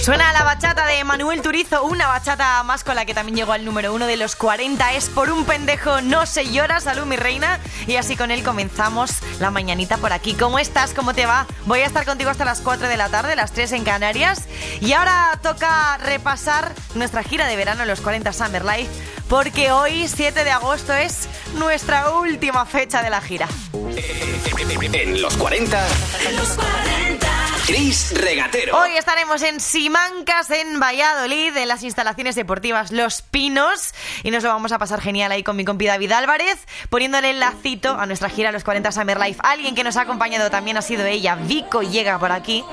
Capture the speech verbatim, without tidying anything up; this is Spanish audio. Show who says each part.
Speaker 1: Suena la bachata de Manuel Turizo, una bachata más con la que también llegó al número uno de los cuarenta. Es Por un pendejo no se llora, salud mi reina. Y así con él comenzamos la mañanita por aquí. ¿Cómo estás? ¿Cómo te va? Voy a estar contigo hasta las cuatro de la tarde, las tres en Canarias. Y ahora toca repasar nuestra gira de verano, los cuarenta Summer Life, porque hoy, siete de agosto, es nuestra última fecha de la gira.
Speaker 2: En los cuarenta... En los cuarenta... Chris Regatero.
Speaker 1: Hoy estaremos en Simancas, en Valladolid, en las instalaciones deportivas Los Pinos, y nos lo vamos a pasar genial ahí con mi compi David Álvarez, poniéndole el lacito a nuestra gira Los cuarenta Summer Life. Alguien que nos ha acompañado también ha sido ella, Vico, llega por aquí.